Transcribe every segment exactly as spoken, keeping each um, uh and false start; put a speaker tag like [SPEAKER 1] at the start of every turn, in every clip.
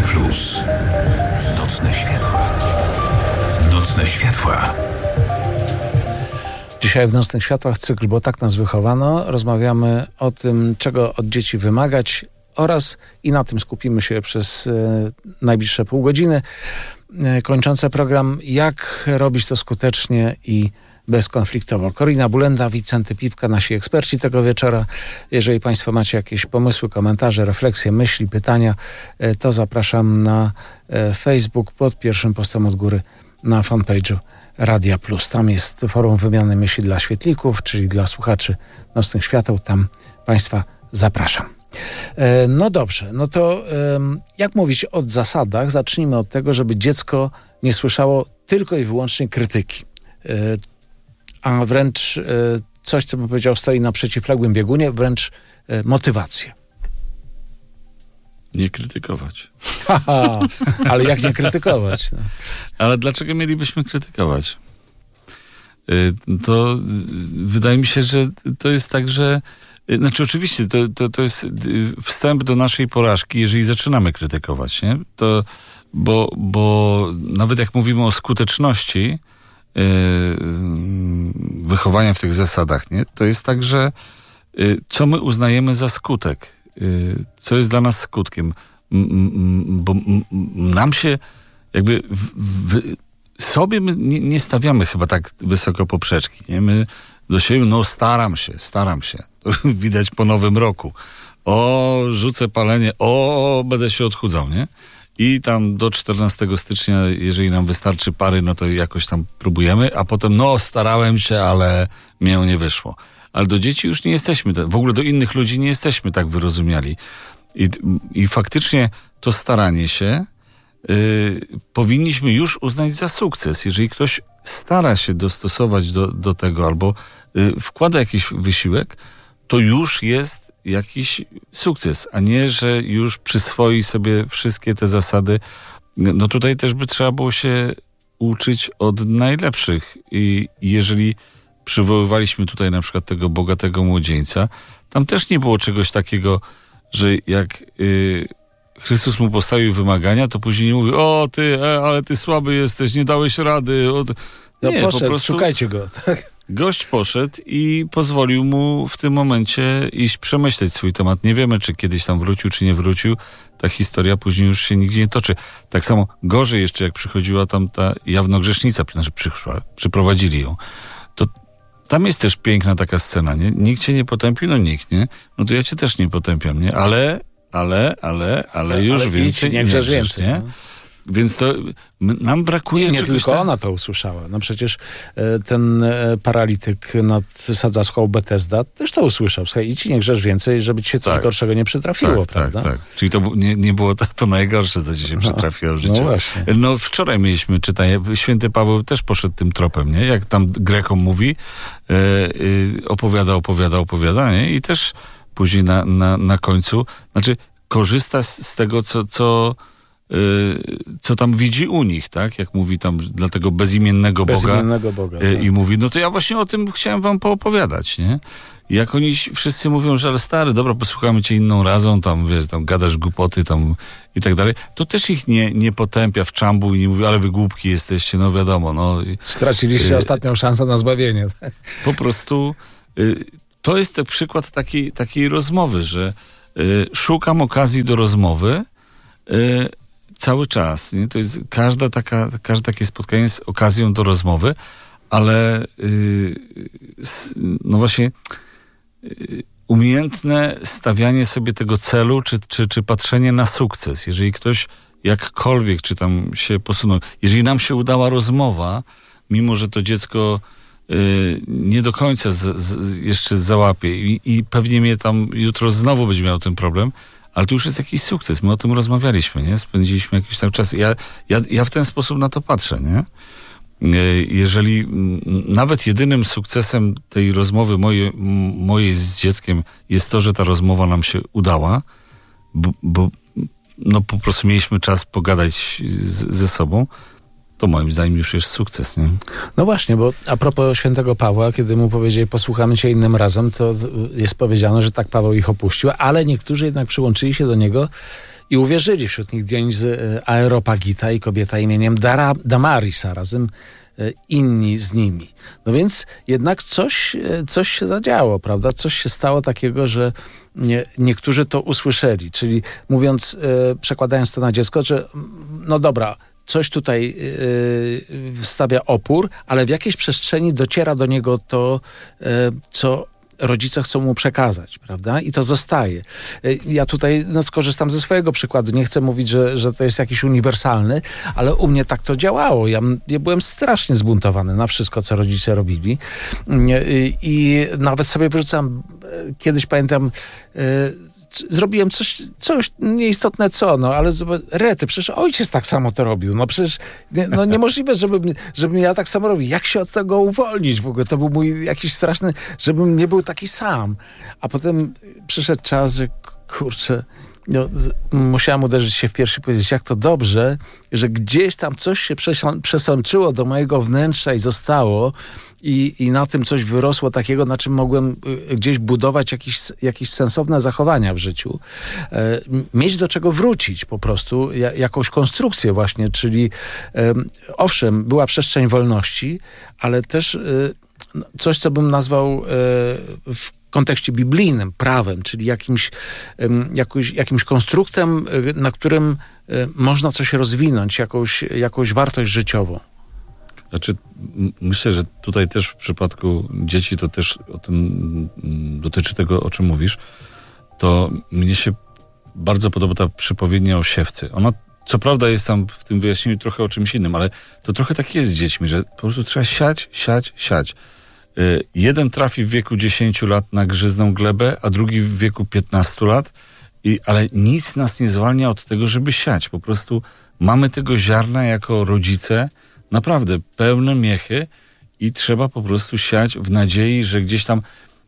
[SPEAKER 1] Plus. Nocne światła. Nocne światła.
[SPEAKER 2] Dzisiaj w Nocnych Światłach cykl, bo tak nas wychowano, rozmawiamy o tym, czego od dzieci wymagać oraz i na tym skupimy się przez e, najbliższe pół godziny. E, kończące program, jak robić to skutecznie i bezkonfliktowo. Korina Bulenda, Wicenty Pipka, nasi eksperci tego wieczora. Jeżeli Państwo macie jakieś pomysły, komentarze, refleksje, myśli, pytania, e, to zapraszam na e, Facebook pod pierwszym postem od góry na fanpage'u Radia Plus. Tam jest forum wymiany myśli dla świetlików, czyli dla słuchaczy Nocnych Świateł. Tam Państwa zapraszam. E, no dobrze, no to e, jak mówić o zasadach? Zacznijmy od tego, żeby dziecko nie słyszało tylko i wyłącznie krytyki. E, a wręcz e, coś, co bym powiedział, stoi na przeciwległym biegunie, wręcz e, motywację.
[SPEAKER 3] Nie krytykować.
[SPEAKER 2] Haha, ale jak nie krytykować? No.
[SPEAKER 3] Ale dlaczego mielibyśmy krytykować? To wydaje mi się, że to jest tak, że znaczy oczywiście to, to, to jest wstęp do naszej porażki, jeżeli zaczynamy krytykować, nie? To, bo, bo nawet jak mówimy o skuteczności yy, wychowania w tych zasadach, nie? To jest tak, że yy, co my uznajemy za skutek? Yy, co jest dla nas skutkiem? Bo nam się jakby w, w, sobie my nie, nie stawiamy chyba tak wysoko poprzeczki, nie? My do siebie, no staram się, staram się. To widać po nowym roku. O, rzucę palenie, o, będę się odchudzał, nie? I tam do czternastego stycznia, jeżeli nam wystarczy pary, no to jakoś tam próbujemy, a potem, no starałem się, ale mnie nie wyszło. Ale do dzieci już nie jesteśmy, w ogóle do innych ludzi nie jesteśmy tak wyrozumiali. I, i faktycznie to staranie się yy, powinniśmy już uznać za sukces. Jeżeli ktoś stara się dostosować do, do tego albo yy, wkłada jakiś wysiłek, to już jest jakiś sukces, a nie, że już przyswoi sobie wszystkie te zasady. No tutaj też by trzeba było się uczyć od najlepszych. I jeżeli przywoływaliśmy tutaj na przykład tego bogatego młodzieńca, tam też nie było czegoś takiego, że jak y, Chrystus mu postawił wymagania, to później mówi, o ty, e, ale ty słaby jesteś, nie dałeś rady. O,
[SPEAKER 2] no
[SPEAKER 3] nie,
[SPEAKER 2] poszedł,
[SPEAKER 3] po prostu
[SPEAKER 2] szukajcie go. Tak?
[SPEAKER 3] Gość poszedł i pozwolił mu w tym momencie iść przemyśleć swój temat. Nie wiemy, czy kiedyś tam wrócił, czy nie wrócił. Ta historia później już się nigdzie nie toczy. Tak samo gorzej jeszcze, jak przychodziła tam ta jawnogrzesznica, znaczy przyszła, przyprowadzili ją. To tam jest też piękna taka scena, nie? Nikt cię nie potępił, no nikt, nie? No to ja cię też nie potępiam, nie? Ale, ale, ale, ale już ale więcej.
[SPEAKER 2] Idź, nie grzesz więcej. Nie?
[SPEAKER 3] No. Więc to nam brakuje
[SPEAKER 2] Nie, nie
[SPEAKER 3] czegoś
[SPEAKER 2] tylko
[SPEAKER 3] tam...
[SPEAKER 2] ona to usłyszała. No przecież e, ten e, paralityk nad Sadzawską Betesda też to usłyszał. Słuchaj, idź, nie grzesz więcej, żeby ci się coś
[SPEAKER 3] tak.
[SPEAKER 2] gorszego nie przytrafiło,
[SPEAKER 3] tak,
[SPEAKER 2] prawda?
[SPEAKER 3] Tak, tak. Czyli to nie, nie było to, to najgorsze, co ci się przytrafiło w życiu.
[SPEAKER 2] No właśnie.
[SPEAKER 3] No wczoraj mieliśmy czytanie, święty Paweł też poszedł tym tropem, nie? Jak tam Grekom mówi, e, e, opowiada, opowiada, opowiada, nie? I też później na, na, na końcu, znaczy korzysta z, z tego, co... co co tam widzi u nich, tak? Jak mówi tam dla tego bezimiennego Boga.
[SPEAKER 2] Bezimiennego Boga.
[SPEAKER 3] I
[SPEAKER 2] tak.
[SPEAKER 3] mówi, no to ja właśnie o tym chciałem wam poopowiadać, nie? I jak oni wszyscy mówią, że ale stary, dobra, posłuchamy cię inną razą, tam wiesz, tam gadasz głupoty, tam i tak dalej, to też ich nie, nie potępia w czambu i nie mówi, ale wy głupki jesteście, no wiadomo, no.
[SPEAKER 2] Straciliście y- ostatnią szansę na zbawienie.
[SPEAKER 3] Po prostu y- to jest przykład takiej, takiej rozmowy, że y- szukam okazji do rozmowy, y- cały czas, nie? To jest każda taka, każde takie spotkanie jest okazją do rozmowy, ale yy, no właśnie yy, umiejętne stawianie sobie tego celu, czy, czy, czy patrzenie na sukces. Jeżeli ktoś jakkolwiek, czy tam się posunął, jeżeli nam się udała rozmowa, mimo że to dziecko yy, nie do końca z, z, jeszcze załapie i, i pewnie mnie tam jutro znowu będzie miał ten problem, ale to już jest jakiś sukces. My o tym rozmawialiśmy, nie? Spędziliśmy jakiś tam czas. Ja, ja, ja w ten sposób na to patrzę, nie? Jeżeli nawet jedynym sukcesem tej rozmowy mojej, mojej z dzieckiem jest to, że ta rozmowa nam się udała, bo, bo no po prostu mieliśmy czas pogadać z, ze sobą, to moim zdaniem już jest sukces, nie?
[SPEAKER 2] No właśnie, bo a propos świętego Pawła, kiedy mu powiedzieli, posłuchamy cię innym razem, to jest powiedziane, że tak Paweł ich opuścił, ale niektórzy jednak przyłączyli się do niego I uwierzyli wśród nich Dionizy Areopagita i kobieta imieniem Dara, Damarisa, razem inni z nimi. No więc jednak coś, coś się zadziało, prawda? Coś się stało takiego, że nie, niektórzy to usłyszeli. Czyli mówiąc, przekładając to na dziecko, że no dobra, coś tutaj yy, stawia opór, ale w jakiejś przestrzeni dociera do niego to, yy, co rodzice chcą mu przekazać, prawda? I to zostaje. Yy, ja tutaj no, skorzystam ze swojego przykładu. Nie chcę mówić, że, że to jest jakiś uniwersalny, ale u mnie tak to działało. Ja, ja byłem strasznie zbuntowany na wszystko, co rodzice robili. Yy, I nawet sobie wyrzucam, yy, kiedyś pamiętam, yy, zrobiłem coś, coś nieistotne co, no ale rety, przecież ojciec tak samo to robił. No przecież nie, no niemożliwe, żebym, żebym ja tak samo robił. Jak się od tego uwolnić w ogóle? To był mój jakiś straszny, żebym nie był taki sam. A potem przyszedł czas, że kurczę, no, musiałem uderzyć się w piersi i powiedzieć, jak to dobrze, że gdzieś tam coś się przesączyło do mojego wnętrza i zostało i, i na tym coś wyrosło takiego, na czym mogłem gdzieś budować jakieś, jakieś sensowne zachowania w życiu. E, mieć do czego wrócić po prostu, ja, jakąś konstrukcję właśnie, czyli e, owszem, była przestrzeń wolności, ale też e, coś, co bym nazwał e, w kontekście biblijnym, prawem, czyli jakimś, jakimś, jakimś konstruktem, na którym można coś rozwinąć, jakąś, jakąś wartość życiową.
[SPEAKER 3] Znaczy, myślę, że tutaj też w przypadku dzieci to też o tym dotyczy tego, o czym mówisz. To mnie się bardzo podoba ta przypowiednia o siewcy. Ona co prawda jest tam w tym wyjaśnieniu trochę o czymś innym, ale to trochę tak jest z dziećmi, że po prostu trzeba siać, siać, siać. Jeden trafi w wieku dziesięciu lat na grzyzną glebę, a drugi w wieku piętnastu lat, i, ale nic nas nie zwalnia od tego, żeby siać. Po prostu mamy tego ziarna jako rodzice naprawdę pełne miechy i trzeba po prostu siać w nadziei, że gdzieś tam...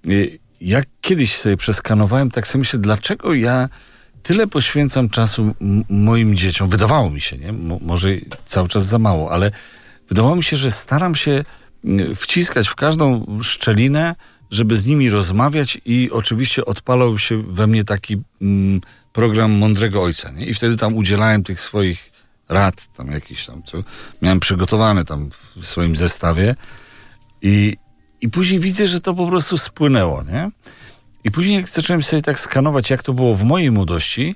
[SPEAKER 3] Jak kiedyś sobie przeskanowałem, tak sobie myślę, dlaczego ja tyle poświęcam czasu m- moim dzieciom. Wydawało mi się, nie? Mo- może cały czas za mało, ale wydawało mi się, że staram się wciskać w każdą szczelinę, żeby z nimi rozmawiać i oczywiście odpalał się we mnie taki mm, program Mądrego Ojca, nie? I wtedy tam udzielałem tych swoich rad, tam jakiś tam, co miałem przygotowane tam w swoim zestawie i, i później widzę, że to po prostu spłynęło, nie? I później jak zacząłem sobie tak skanować, jak to było w mojej młodości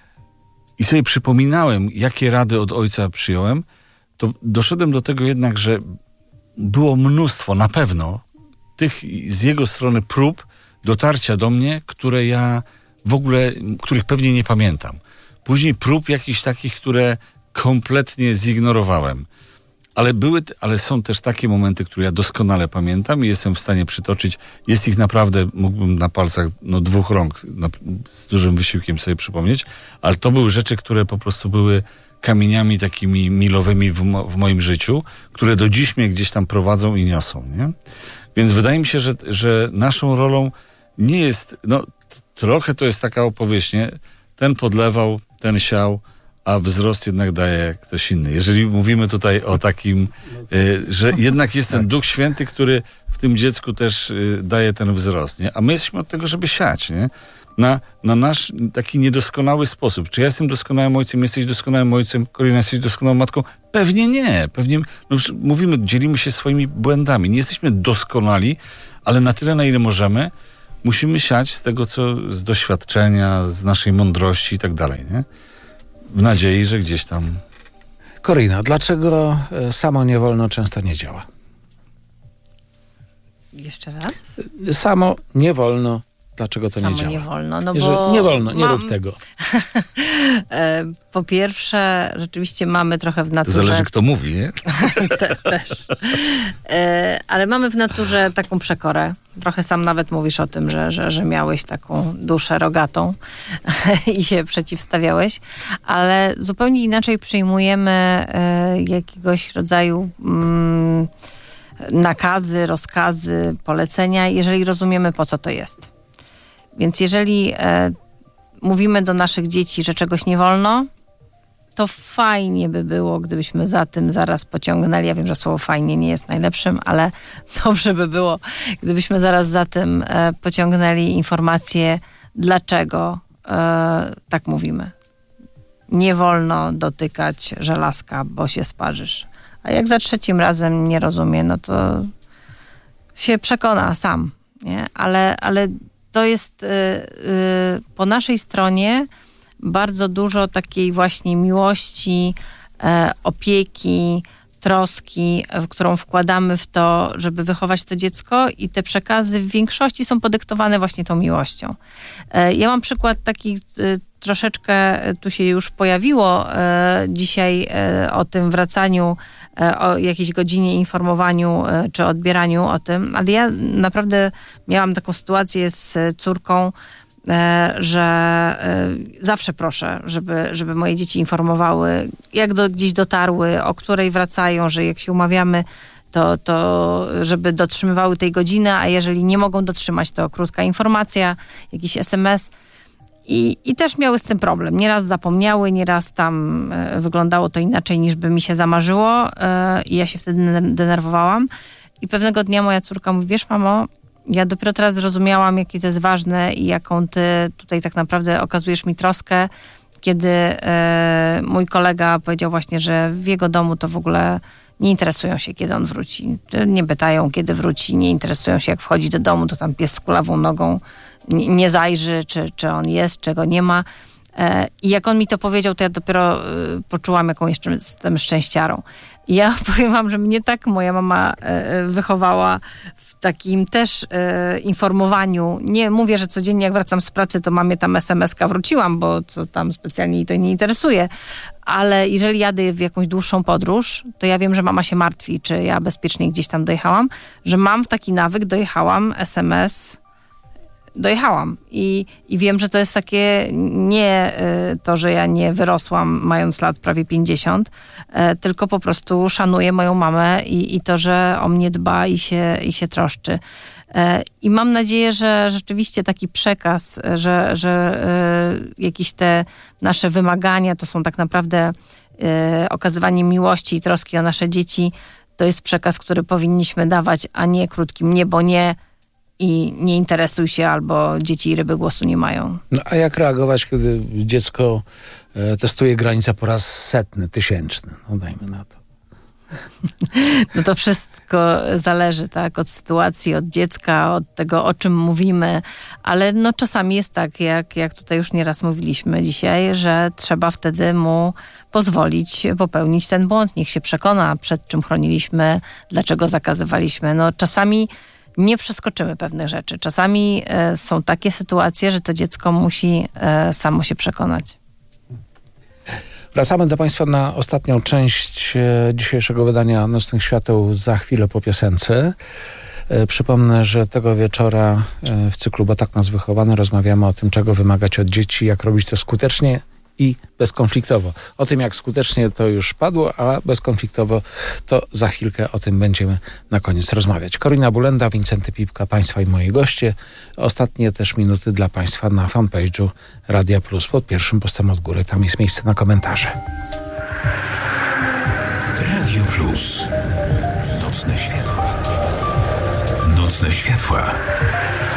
[SPEAKER 3] i sobie przypominałem, jakie rady od ojca przyjąłem, to doszedłem do tego jednak, że było mnóstwo, na pewno, tych z jego strony prób dotarcia do mnie, które ja w ogóle, których pewnie nie pamiętam. Później prób jakichś takich, które kompletnie zignorowałem. Ale były, ale są też takie momenty, które ja doskonale pamiętam i jestem w stanie przytoczyć. Jest ich naprawdę, mógłbym na palcach no, dwóch rąk na, z dużym wysiłkiem sobie przypomnieć, ale to były rzeczy, które po prostu były kamieniami takimi milowymi w, mo- w moim życiu, które do dziś mnie gdzieś tam prowadzą i niosą, nie? Więc wydaje mi się, że, że naszą rolą nie jest, no t- trochę to jest taka opowieść, nie? Ten podlewał, ten siał, a wzrost jednak daje ktoś inny. Jeżeli mówimy tutaj o takim, y, że jednak jest ten Duch Święty, który w tym dziecku też y, daje ten wzrost, nie? A my jesteśmy od tego, żeby siać, nie? Na, na nasz taki niedoskonały sposób. Czy ja jestem doskonałym ojcem, jesteś doskonałym ojcem, Korina, jesteś doskonałą matką? Pewnie nie. Pewnie, no, mówimy, dzielimy się swoimi błędami. Nie jesteśmy doskonali, ale na tyle, na ile możemy, musimy siać z tego, co z doświadczenia, z naszej mądrości i tak dalej, nie? W nadziei, że gdzieś tam...
[SPEAKER 2] Korina, dlaczego samo nie wolno często nie działa?
[SPEAKER 4] Jeszcze raz?
[SPEAKER 2] Samo nie wolno. Dlaczego to
[SPEAKER 4] Samo
[SPEAKER 2] nie działa?
[SPEAKER 4] nie wolno, no
[SPEAKER 2] Jeżeli
[SPEAKER 4] bo...
[SPEAKER 2] Nie wolno, nie
[SPEAKER 4] mam...
[SPEAKER 2] rób tego.
[SPEAKER 4] Po pierwsze, rzeczywiście mamy trochę w
[SPEAKER 3] To
[SPEAKER 4] naturze...
[SPEAKER 3] zależy, kto mówi, nie?
[SPEAKER 4] Te, też. Ale mamy w naturze taką przekorę. Trochę sam nawet mówisz o tym, że, że, że miałeś taką duszę rogatą i się przeciwstawiałeś, ale zupełnie inaczej przyjmujemy jakiegoś rodzaju mm, nakazy, rozkazy, polecenia, jeżeli rozumiemy, po co to jest. Więc jeżeli e, mówimy do naszych dzieci, że czegoś nie wolno, to fajnie by było, gdybyśmy za tym zaraz pociągnęli. Ja wiem, że słowo fajnie nie jest najlepszym, ale dobrze by było, gdybyśmy zaraz za tym e, pociągnęli informację, dlaczego e, tak mówimy. nie wolno dotykać żelazka, bo się sparzysz. A jak za trzecim razem nie rozumie, no to się przekona sam, nie? Ale, ale to jest y, y, po naszej stronie bardzo dużo takiej właśnie miłości, y, opieki, troski, w którą wkładamy w to, żeby wychować to dziecko, i te przekazy w większości są podyktowane właśnie tą miłością. Y, ja mam przykład taki y, troszeczkę tu się już pojawiło e, dzisiaj e, o tym wracaniu, e, o jakiejś godzinie informowaniu e, czy odbieraniu o tym, ale ja naprawdę miałam taką sytuację z córką, e, że e, zawsze proszę, żeby, żeby moje dzieci informowały, jak do, gdzieś dotarły, o której wracają, że jak się umawiamy, to, to żeby dotrzymywały tej godziny, a jeżeli nie mogą dotrzymać, to krótka informacja, jakiś es em es. I, I też miały z tym problem. Nieraz zapomniały, nieraz tam e, wyglądało to inaczej, niż by mi się zamarzyło e, i ja się wtedy denerwowałam. I pewnego dnia moja córka mówi, wiesz mamo, ja dopiero teraz zrozumiałam, jakie to jest ważne i jaką ty tutaj tak naprawdę okazujesz mi troskę, kiedy e, mój kolega powiedział właśnie, że w jego domu to w ogóle nie interesują się, kiedy on wróci. Nie pytają, kiedy wróci, nie interesują się, jak wchodzi do domu, to tam pies z kulawą nogą nie zajrzy, czy, czy on jest, czego nie ma. I jak on mi to powiedział, to ja dopiero poczułam, jaką jeszcze jestem szczęściarą. I ja powiem wam, że mnie tak moja mama wychowała w takim też informowaniu. Nie mówię, że codziennie jak wracam z pracy, to mamie tam es em eska wróciłam, bo co tam specjalnie jej to nie interesuje. Ale jeżeli jadę w jakąś dłuższą podróż, to ja wiem, że mama się martwi, czy ja bezpiecznie gdzieś tam dojechałam, że mam taki nawyk, dojechałam, es em es, dojechałam. I, I wiem, że to jest takie nie y, to, że ja nie wyrosłam mając lat prawie pięćdziesiąt, y, tylko po prostu szanuję moją mamę i, i to, że o mnie dba i się, i się troszczy. Y, I mam nadzieję, że rzeczywiście taki przekaz, że, że y, jakieś te nasze wymagania to są tak naprawdę y, okazywanie miłości i troski o nasze dzieci. To jest przekaz, który powinniśmy dawać, a nie krótkim nie, bo nie, i nie interesuj się, albo dzieci i ryby głosu nie mają.
[SPEAKER 2] No a jak reagować, kiedy dziecko e, testuje granicę po raz setny, tysięczny? No dajmy na to.
[SPEAKER 4] No to wszystko zależy, tak, od sytuacji, od dziecka, od tego, o czym mówimy, ale no czasami jest tak, jak, jak tutaj już nieraz mówiliśmy dzisiaj, że trzeba wtedy mu pozwolić popełnić ten błąd. Niech się przekona, przed czym chroniliśmy, dlaczego zakazywaliśmy. No czasami nie przeskoczymy pewnych rzeczy. Czasami e, są takie sytuacje, że to dziecko musi e, samo się przekonać.
[SPEAKER 2] Wracamy do Państwa na ostatnią część e, dzisiejszego wydania Nocnych Świateł za chwilę po piosence. E, przypomnę, że tego wieczora e, w cyklu Bo tak nas wychowano rozmawiamy o tym, czego wymagać od dzieci, jak robić to skutecznie i bezkonfliktowo. O tym, jak skutecznie, to już padło, a bezkonfliktowo to za chwilkę o tym będziemy na koniec rozmawiać. Korina Bulenda, Wincenty Pipka, Państwa i moi goście. Ostatnie też minuty dla Państwa na fanpage'u Radia Plus pod pierwszym postem od góry. Tam jest miejsce na komentarze.
[SPEAKER 1] Radio Plus. Nocne światła. Nocne światła.